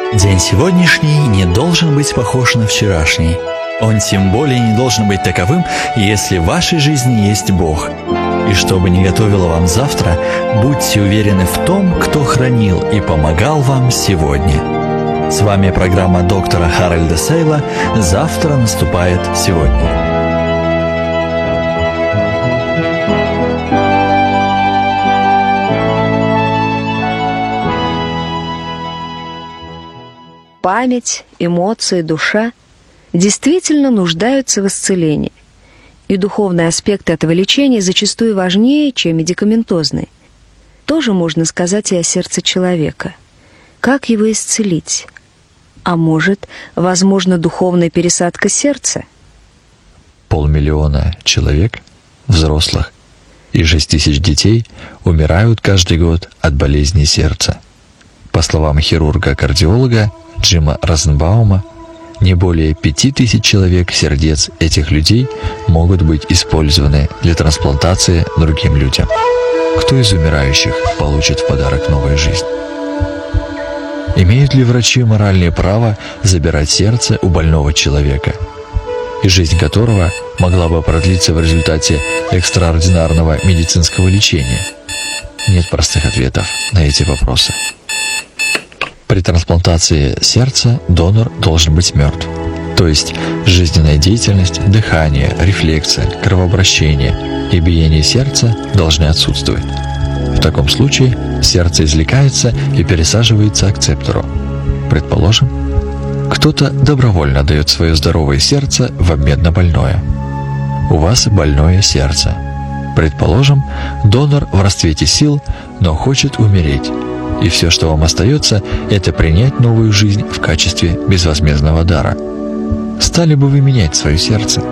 День сегодняшний не должен быть похож на вчерашний. Он тем более не должен быть таковым, если в вашей жизни есть Бог. И что бы ни готовило вам завтра, будьте уверены в том, кто хранил и помогал вам сегодня. С вами программа доктора Харальда Сейла «Завтра наступает сегодня». Память, эмоции, душа действительно нуждаются в исцелении. И духовные аспекты этого лечения зачастую важнее, чем медикаментозные. Тоже можно сказать и о сердце человека. Как его исцелить? А может, возможно, духовная пересадка сердца? 500 000 человек, взрослых, и 6 000 детей умирают каждый год от болезней сердца. По словам хирурга-кардиолога Джима Розенбаума, не более 5000 человек сердец этих людей могут быть использованы для трансплантации другим людям. Кто из умирающих получит в подарок новую жизнь? Имеют ли врачи моральное право забирать сердце у больного человека, и жизнь которого могла бы продлиться в результате экстраординарного медицинского лечения? Нет простых ответов на эти вопросы. При трансплантации сердца донор должен быть мертв, то есть жизненная деятельность, дыхание, рефлексы, кровообращение и биение сердца должны отсутствовать. В таком случае сердце извлекается и пересаживается акцептору. Предположим, кто-то добровольно дает свое здоровое сердце в обмен на больное. У вас больное сердце. Предположим, донор в расцвете сил, но хочет умереть. И все, что вам остается, это принять новую жизнь в качестве безвозмездного дара. Стали бы вы менять свое сердце?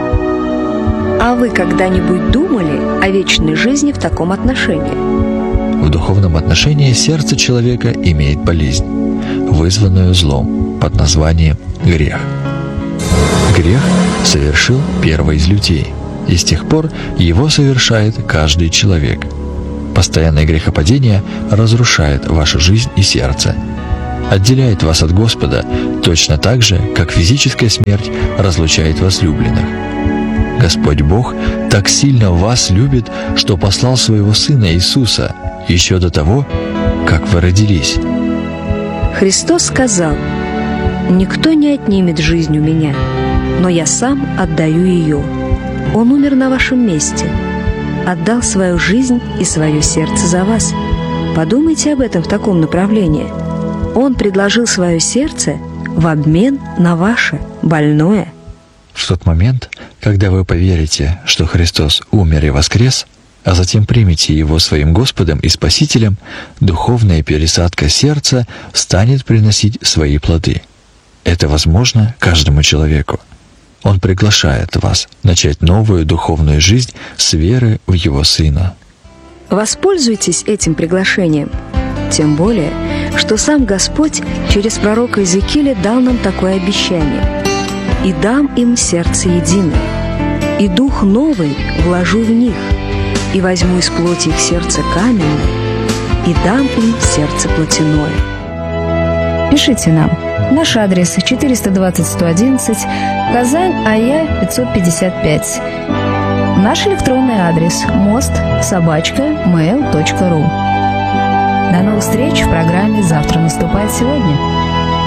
А вы когда-нибудь думали о вечной жизни в таком отношении? В духовном отношении сердце человека имеет болезнь, вызванную злом, под названием грех. Грех совершил первый из людей, и с тех пор его совершает каждый человек. Постоянное грехопадение разрушает вашу жизнь и сердце, отделяет вас от Господа точно так же, как физическая смерть разлучает возлюбленных. Господь Бог так сильно вас любит, что послал своего Сына Иисуса еще до того, как вы родились. Христос сказал: «Никто не отнимет жизнь у меня, но я сам отдаю ее». Он умер на вашем месте, отдал свою жизнь и свое сердце за вас. Подумайте об этом в таком направлении. Он предложил свое сердце в обмен на ваше больное. В тот момент, когда вы поверите, что Христос умер и воскрес, а затем примете Его своим Господом и Спасителем, духовная пересадка сердца станет приносить свои плоды. Это возможно каждому человеку. Он приглашает вас начать новую духовную жизнь с веры в Его Сына. Воспользуйтесь этим приглашением. Тем более, что сам Господь через пророка Иезекииля дал нам такое обещание: «И дам им сердце единое, и дух новый вложу в них, и возьму из плоти их сердце каменное, и дам им сердце плотяное». Пишите нам. Наш адрес 420-111, Казань, АЯ 555. Наш электронный адрес most@mail.ru. До новых встреч в программе «Завтра наступает сегодня».